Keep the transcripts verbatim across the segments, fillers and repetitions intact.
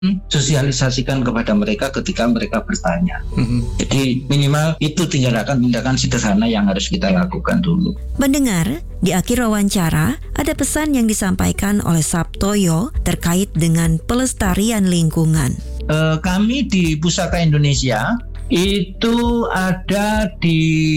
sosialisasikan kepada mereka ketika mereka bertanya. Mm-hmm. Jadi minimal itu tindakan-tindakan sederhana yang harus kita lakukan dulu. Mendengar, di akhir wawancara ada pesan yang disampaikan oleh Sabtoyo terkait dengan pelestarian lingkungan. E, kami di Pusaka Indonesia itu ada di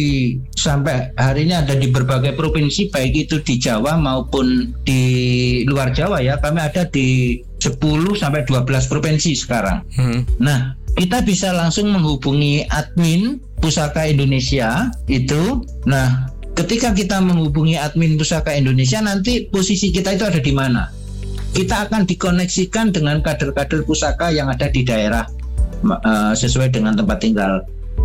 sampai hari ini ada di berbagai provinsi, baik itu di Jawa maupun di luar Jawa ya. Kami ada di sepuluh sampai dua belas provinsi sekarang. Hmm. Nah, kita bisa langsung menghubungi admin Pusaka Indonesia itu. Nah, ketika kita menghubungi admin Pusaka Indonesia, nanti posisi kita itu ada di mana? Kita akan dikoneksikan dengan kader-kader pusaka yang ada di daerah Uh, sesuai dengan tempat tinggal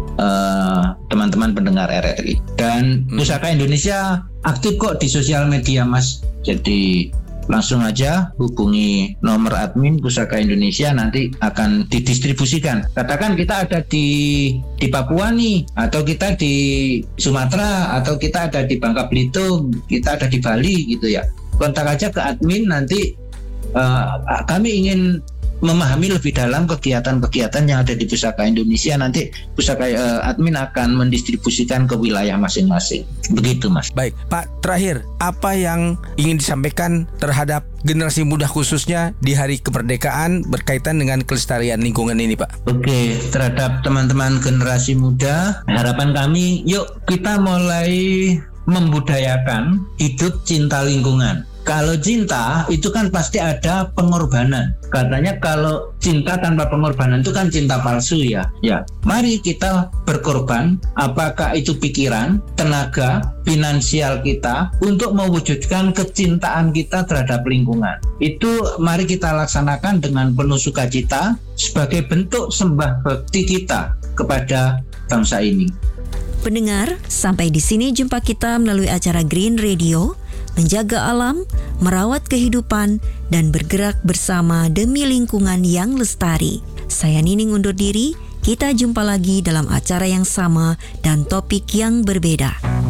uh, teman-teman pendengar R R I. Dan hmm. Pusaka Indonesia aktif kok di sosial media, Mas. Jadi langsung aja hubungi nomor admin Pusaka Indonesia, nanti akan didistribusikan. Katakan kita ada di di Papua nih, atau kita di Sumatera, atau kita ada di Bangka Belitung, kita ada di Bali gitu ya. Kontak aja ke admin, nanti uh, kami ingin memahami lebih dalam kegiatan-kegiatan yang ada di Pusaka Indonesia. Nanti Pusaka uh, admin akan mendistribusikan ke wilayah masing-masing. Begitu, Mas. Baik, Pak, terakhir apa yang ingin disampaikan terhadap generasi muda khususnya di Hari Kemerdekaan berkaitan dengan kelestarian lingkungan ini, Pak? Oke, terhadap teman-teman generasi muda, harapan kami, yuk kita mulai membudayakan hidup cinta lingkungan. Kalau cinta itu kan pasti ada pengorbanan. Katanya kalau cinta tanpa pengorbanan itu kan cinta palsu ya. Ya, mari kita berkorban, apakah itu pikiran, tenaga, finansial kita untuk mewujudkan kecintaan kita terhadap lingkungan. Itu mari kita laksanakan dengan penuh sukacita sebagai bentuk sembah bakti kita kepada bangsa ini. Pendengar, sampai di sini jumpa kita melalui acara Green Radio, menjaga alam, merawat kehidupan, dan bergerak bersama demi lingkungan yang lestari. Saya Nining undur diri, kita jumpa lagi dalam acara yang sama dan topik yang berbeda.